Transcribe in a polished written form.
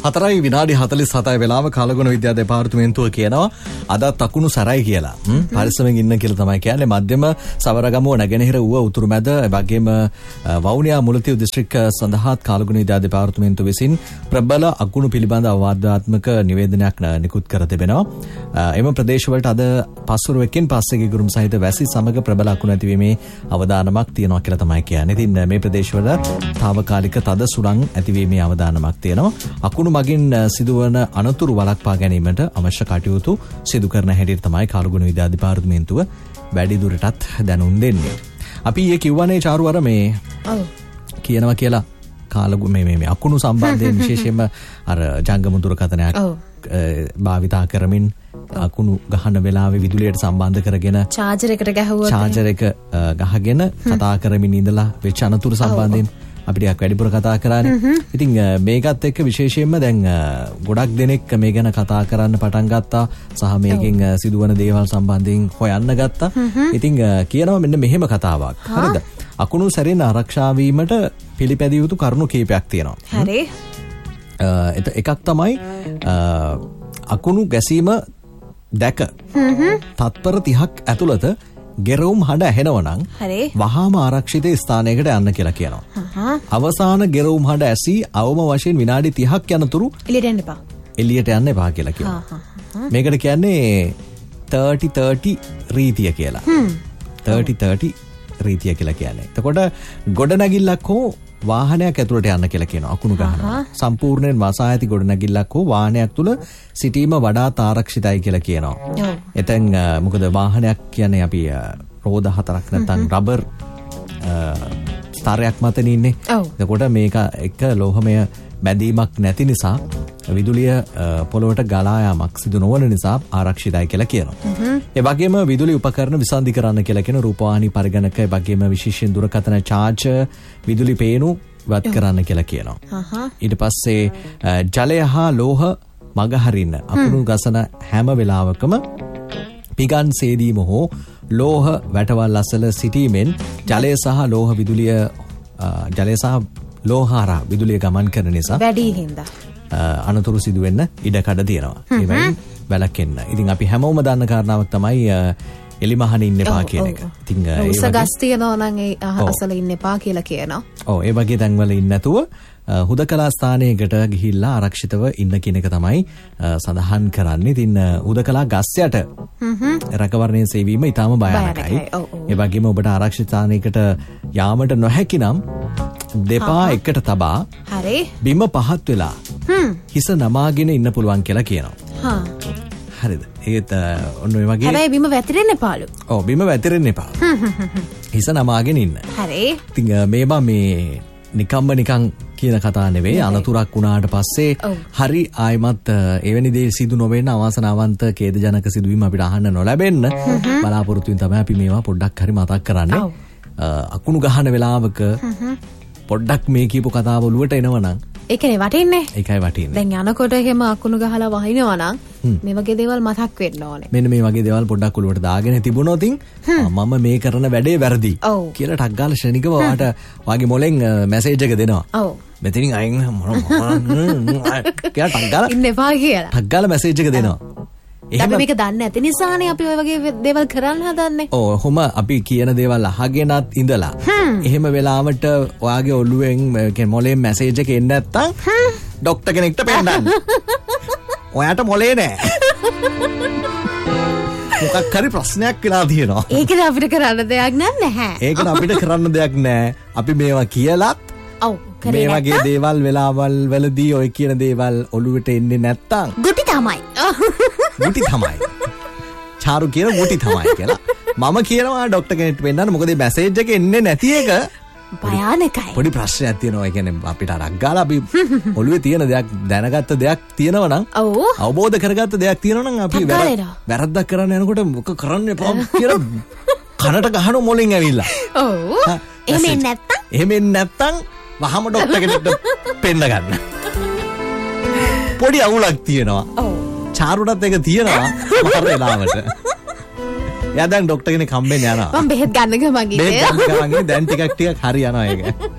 4 විනාඩි 47 වෙලාව කාලගුණ විද්‍යා දෙපාර්තමේන්තුව කියනවා අදත් අකුණු සරයි කියලා. පරිස්සමෙන් ඉන්න කියලා තමයි කියන්නේ. මධ්‍යම සවරගමුව නැගෙනහිර ඌව උතුරු මැද වගේම වවුනියා මුලතිව් දිස්ත්‍රික්ක සඳහාත් කාලගුණ විද්‍යා දෙපාර්තමේන්තුව විසින් ප්‍රබල අකුණු පිළිබඳ අවවාදාත්මක නිවේදනයක් නිකුත් කර තිබෙනවා. එම ප්‍රදේශවලට අද පස්වරුවකින් පස්සේ ගිගුරුම් සහිත වැසි සමග ප්‍රබල අකුණු ඇතිවීමේ අවදානමක් තියෙනවා කියලා තමයි කියන්නේ. ඉතින් මේ ප්‍රදේශවල తాවකාලික තද සුළං ඇතිවීමේ අවදානමක් තියෙනවා. අකුණු මගින් සිදුවන අනතුරු වළක්වා ගැනීමට අවශ්‍ය කටයුතු සිදු කරන හැටියට තමයි කාලගුණ විද්‍යා දෙපාර්තමේන්තුව වැඩි දුරටත් දැනුම් දෙන්නේ. අපි ඊයේ කිව්වනේ චාරු අර මේ කියනවා කියලා කාලගුණ මේ අකුණු සම්බන්ධයෙන් විශේෂයෙන්ම අර ජංගම දුරකථනයක් භාවිතා කරමින් අකුණු ගහන වෙලාවේ විදුලියට සම්බන්ධ කරගෙන චාර්ජර් එකට ගැහුවොත් චාර්ජර් එක ගහගෙන කතා කරමින් ඉඳලා වෙච්ච අනතුරු සම්බන්ධයෙන් අපි ටිකක් වැඩිපුර කතා කරානේ. ඉතින් මේකත් එක්ක විශේෂයෙන්ම දැන් ගොඩක් දෙනෙක් මේ ගැන කතා කරන්න පටන් ගත්තා. සහ මේකෙන් සිදුවන දේවල් සම්බන්ධයෙන් හොයන්න ගත්තා. ඉතින් කියනවා මෙන්න මෙහෙම කතාවක්. හරිද? අකුණු සැරෙන් ආරක්ෂා වීමට පිළිපැදිය යුතු කරුණු කීපයක් තියෙනවා. හරි. එකක් තමයි අකුණු ගැසීම දැක තත්පර 30ක් ඇතුළත ගෙරවුම් හඬ ඇහෙනවනම් වහාම ආරක්ෂිත ස්ථානයකට යන්න කියලා කියනවා. අවසාන ගෙරවුම් හඬ ඇසී අවම වශයෙන් විනාඩි 30ක් යනතුරු එළියට යන්න එපා කියලා කියනවා. මේකට කියන්නේ 30-30 රීතිය කියලා. 30-30 රීතිය කියලා කියන්නේ. එතකොට ගොඩනැගිල්ලක් හෝ වාහනයක් ඇතුළට යන්න කියලා කියනවා. අකුණු ගහනවා. සම්පූර්ණයෙන් වසා ඇති ගොඩනැගිල්ලක් හෝ වාහනයක් තුල සිටීම වඩාත් ආරක්ෂිතයි කියලා කියනවා. එතෙන් මොකද වාහනයක් කියන්නේ අපි රෝද 4ක් නැත්නම් රබර් ස්තරයක් මතනේ ඉන්නේ. එතකොට මේක එක ලෝහමය බැඳීමක් නැති නිසා විදුලිය පොළොවට ගලා යාමක් සිදු නොවන නිසා ආරක්ෂිතයි කියලා කියනවා. ඒ වගේම විදුලි උපකරණ විසන්ධි කරන්න කියලා කියන රූපවාහිනී පරිගණක ඒ වගේම විශේෂයෙන් දුරකථන චාර්ජර් විදුලි පේනු වත් කරන්න කියලා කියනවා. ඊට පස්සේ ජලය හා ලෝහ මගහරින්න අකුණු ගසන හැම වෙලාවකම පිගන් සේදීම හෝ ලෝහ වැටවල් අසල සිටීමෙන් ජලය සහ ලෝහ විදුලිය ජලය සහ ලෝහාරා විදුලිය ගමන් කරන නිසා වැඩි හින්දා අනතුරු සිදු වෙන්න ඉඩකඩ තියෙනවා. ඒවෙන් වැළකෙන්න. ඉතින් අපි හැමෝම දන්න කාරණාවක් තමයි එලිමහනේ ඉන්න එපා කියන එක. ඉතින් උස ගස් තියනවා නම් ඒ අසල ඉන්න එපා කියලා කියනවා. ඔව් ඒ වගේ තැන්වල ඉන්න නැතුව හුදකලා ස්ථානයකට ගිහිල්ලා ආරක්ෂිතව ඉන්න කියන එක තමයි සඳහන් කරන්නේ. ඉතින් හුදකලා ගස් යට රැකවරණය සේවීම ඊටාම භයානකයි. ඒ වගේම ඔබට ආරක්ෂිත ස්ථානයකට යාමට නොහැකි නම් දෙපා එකට තබා බිම පහත් වෙලා හිස නමාගෙන ඉන්න පුළුවන් කියලා කියනවා. හරිද? ඒත් ඔන්න ඔය වගේ හැබැයි බිම වැතිරෙන්න එපාලු. ඔව් බිම වැතිරෙන්න එපා. හිස නමාගෙන ඉන්න. හරි. ඉතින් මේවා මේ නිකම්ම නිකන් කියන කතා නෙවෙයි. අනතුරක් වුණාට පස්සේ හරි ආයමත් එවැනි දේ සිදු නොවෙන්න අවාසනාවන්ත ඛේදජනක සිදුවීම් අපිට අහන්න නොලැබෙන්න බලාපොරොත්තුෙන් තමයි අපි මේවා පොඩ්ඩක් හරි මතක් කරන්නේ. අකුණු ගහන වෙලාවක පොඩ්ඩක් මේ කියපු කතාව ඔලුවට එනවනම් ඒකනේ වටින්නේ. ඒකයි වටින්නේ. දැන් යනකොට එහෙම අකුණු ගහලා වහිනවා නම් මේ වගේ දේවල් මතක් වෙන්න ඕනේ. මෙන්න මේ වගේ දේවල් පොඩ්ඩක් ඔලුවට දාගෙන තිබුණොත් මම මේ කරන වැඩේ වැරදි කියලා ටක් ගාලා ශනිකව වාට වාගේ මොලෙන් මැසේජ් එක දෙනවා. ඔව්. මෙතනින් අයින් කියලා ටක් ගාලා ඉන්න එපා කියලා. ටක් ගාලා මැසේජ් එක දෙනවා. අපි මේක දන්නේ නැති නිසානේ අපි ඔය වගේ දේවල් කරන්න හදන්නේ. ඔව් කොහොම අපි කියන දේවල් අහගෙනත් ඉඳලා එහෙම වෙලාවට ඔයාගේ ඔළුවෙන් මොලේ මැසේජ් එක එන්නේ නැත්තම් ડોක්ටර් කෙනෙක්ට පෙන්නන්න. ඔයාට මොලේ නෑ. මොකක් හරි ප්‍රශ්නයක් වෙලා තියෙනවා. ඒකද අපිට කරන්න දෙයක් නැහැ. ඒකද අපිට කරන්න දෙයක් නැහැ. අපි මේවා කියලත් මේ වගේ දේවල් වෙලාවල් වලදී ඔය කියන දේවල් ඔළුවට එන්නේ නැත්තම් ගුටි තමයි. ගුටි තමයි. චාරු කියන ගුටි තමයි කියලා. මම කියනවා ડોක්ටර් කෙනෙක්ට වෙන්නන්න. මොකද මේ මැසේජ් එක එන්නේ නැති එක භයානකයි. පොඩි ප්‍රශ්නයක් තියෙනවා. ඒ කියන්නේ අපිට අරක් ගාලා අපි ඔළුවේ තියෙන දෙයක් දැනගත්ත දෙයක් තියෙනවා නම් අවබෝධ කරගත්ත දෙයක් තියෙනවා නම් අපි වැරද්දක් කරන්න යනකොට මොක කරන්න එපා කියලා කනට ගහන මොලෙන් ඇවිල්ලා. ඔව්. එහෙම නැත්තම් එහෙම නැත්තම් වහම ડોක්ටර් කෙනෙක්ට පෙන්න ගන්න. පොඩි අවුලක් තියෙනවා. චාරුටත් එක තියෙනවා මර වෙලාවට. එයා දැන් ડોක්ටර් කෙනෙක් හම්බෙන්න යනවා. මම බෙහෙත් ගන්න ගමන් ඉන්නේ. බෙහෙත් ගන්න ගමන් දැන් ටිකක් හරි යනවා ඒක.